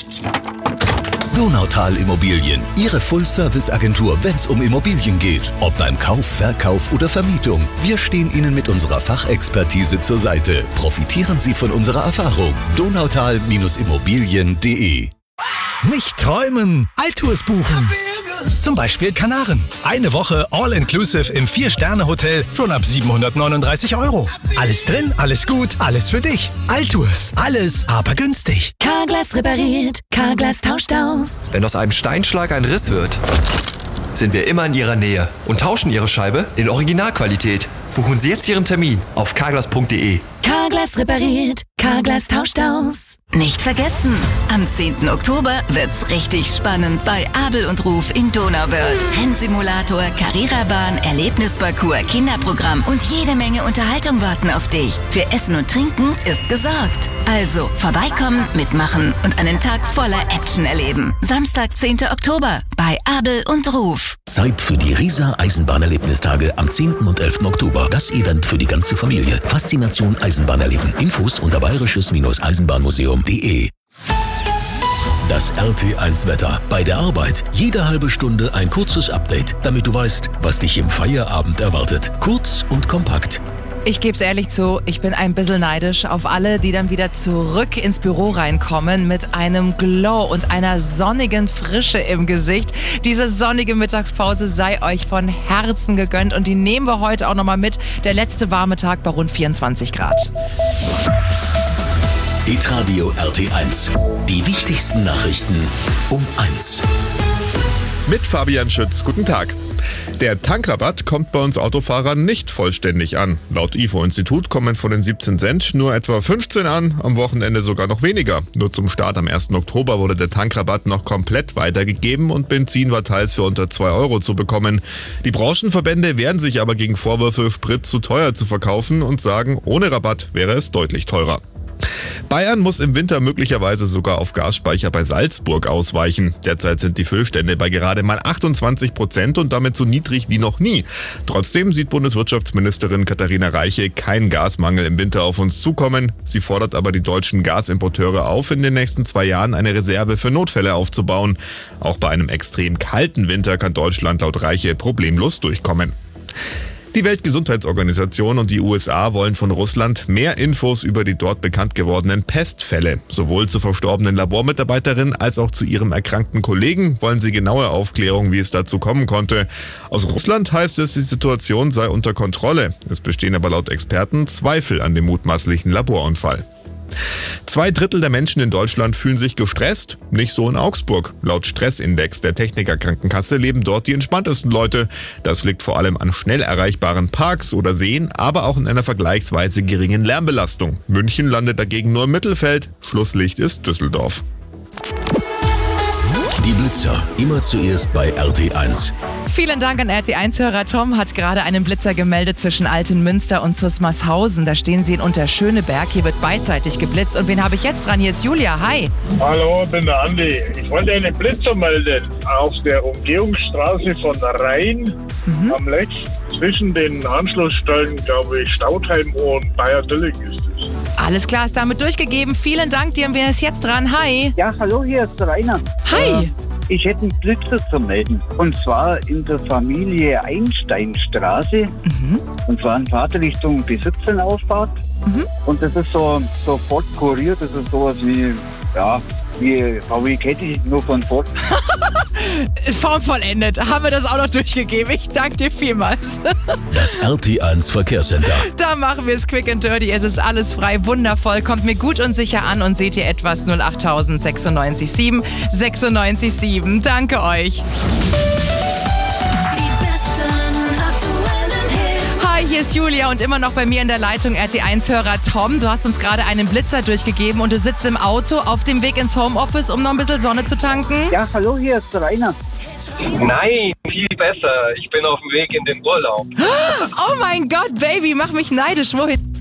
Donautal Immobilien, Ihre Full-Service-Agentur, wenn es um Immobilien geht. Ob beim Kauf, Verkauf oder Vermietung. Wir stehen Ihnen mit unserer Fachexpertise zur Seite. Profitieren Sie von unserer Erfahrung. Donautal-Immobilien.de. Nicht träumen, Altours buchen. Zum Beispiel Kanaren. Eine Woche All-Inclusive im 4-Sterne-Hotel schon ab 739 €. Alles drin, alles gut, alles für dich. Altours, alles, aber günstig. Carglass repariert, Carglass tauscht aus. Wenn aus einem Steinschlag ein Riss wird, sind wir immer in Ihrer Nähe und tauschen Ihre Scheibe in Originalqualität. Buchen Sie jetzt Ihren Termin auf carglass.de. Carglass repariert, Carglass tauscht aus. Nicht vergessen, am 10. Oktober wird's richtig spannend bei Abel und Ruf in Donauwörth. Rennsimulator, Carrera-Bahn, Erlebnisparcours, Kinderprogramm und jede Menge Unterhaltung warten auf dich. Für Essen und Trinken ist gesorgt. Also vorbeikommen, mitmachen und einen Tag voller Action erleben. Samstag, 10. Oktober bei Abel und Ruf. Zeit für die Riesa Eisenbahnerlebnistage am 10. und 11. Oktober. Das Event für die ganze Familie. Faszination Eisenbahn erleben. Infos unter bayerisches-eisenbahnmuseum.de. Das RT1 Wetter. Bei der Arbeit jede halbe Stunde ein kurzes Update, damit du weißt, was dich im Feierabend erwartet. Kurz und kompakt. Ich geb's ehrlich zu, ich bin ein bisschen neidisch auf alle, die dann wieder zurück ins Büro reinkommen mit einem Glow und einer sonnigen Frische im Gesicht. Diese sonnige Mittagspause sei euch von Herzen gegönnt und die nehmen wir heute auch nochmal mit. Der letzte warme Tag bei rund 24 Grad. Hitradio RT1. Die wichtigsten Nachrichten um 1. Mit Fabian Schütz. Guten Tag. Der Tankrabatt kommt bei uns Autofahrern nicht vollständig an. Laut IFO-Institut kommen von den 17 Cent nur etwa 15 an, am Wochenende sogar noch weniger. Nur zum Start am 1. Oktober wurde der Tankrabatt noch komplett weitergegeben und Benzin war teils für unter 2 € zu bekommen. Die Branchenverbände wehren sich aber gegen Vorwürfe, Sprit zu teuer zu verkaufen und sagen, ohne Rabatt wäre es deutlich teurer. Bayern muss im Winter möglicherweise sogar auf Gasspeicher bei Salzburg ausweichen. Derzeit sind die Füllstände bei gerade mal 28% und damit so niedrig wie noch nie. Trotzdem sieht Bundeswirtschaftsministerin Katharina Reiche keinen Gasmangel im Winter auf uns zukommen. Sie fordert aber die deutschen Gasimporteure auf, in den nächsten 2 Jahren eine Reserve für Notfälle aufzubauen. Auch bei einem extrem kalten Winter kann Deutschland laut Reiche problemlos durchkommen. Die Weltgesundheitsorganisation und die USA wollen von Russland mehr Infos über die dort bekannt gewordenen Pestfälle. Sowohl zur verstorbenen Labormitarbeiterin als auch zu ihrem erkrankten Kollegen wollen sie genaue Aufklärung, wie es dazu kommen konnte. Aus Russland heißt es, die Situation sei unter Kontrolle. Es bestehen aber laut Experten Zweifel an dem mutmaßlichen Laborunfall. 2/3 der Menschen in Deutschland fühlen sich gestresst, nicht so in Augsburg. Laut Stressindex der Technikerkrankenkasse leben dort die entspanntesten Leute. Das liegt vor allem an schnell erreichbaren Parks oder Seen, aber auch in einer vergleichsweise geringen Lärmbelastung. München landet dagegen nur im Mittelfeld, Schlusslicht ist Düsseldorf. Die Blitzer, immer zuerst bei RT1. Vielen Dank an RT1-Hörer Tom, hat gerade einen Blitzer gemeldet zwischen Altenmünster und Zusmarshausen. Da stehen sie in Unterschöneberg, hier wird beidseitig geblitzt. Und wen habe ich jetzt dran? Hier ist Julia, hi. Hallo, ich bin der Andi. Ich wollte einen Blitzer melden auf der Umgehungsstraße von Rhein am Lech. Zwischen den Anschlussstellen, glaube ich, Stautheim und Bayer-Dülling ist es. Alles klar, ist damit durchgegeben. Vielen Dank dir. Wer ist jetzt dran? Hi. Ja, hallo, hier ist der Rainer. Hi. Ich hätte einen Blitzer zu melden. Und zwar in der Familie Einsteinstraße. Und zwar in Fahrtrichtung B17-Ausfahrt. Und das ist so Ford Kurier. Das ist sowas wie VW Caddy, nur von Ford. Formvollendet. Haben wir das auch noch durchgegeben. Ich danke dir vielmals. Das RT1 Verkehrscenter. Da machen wir es quick and dirty. Es ist alles frei, wundervoll. Kommt mir gut und sicher an und seht ihr etwas 08000 96 7 96 7. Danke euch. Hier ist Julia und immer noch bei mir in der Leitung RT1-Hörer Tom. Du hast uns gerade einen Blitzer durchgegeben und du sitzt im Auto auf dem Weg ins Homeoffice, um noch ein bisschen Sonne zu tanken. Ja, hallo, hier ist der Rainer. Nein, viel besser. Ich bin auf dem Weg in den Urlaub. Oh mein Gott, Baby, mach mich neidisch. Wohin?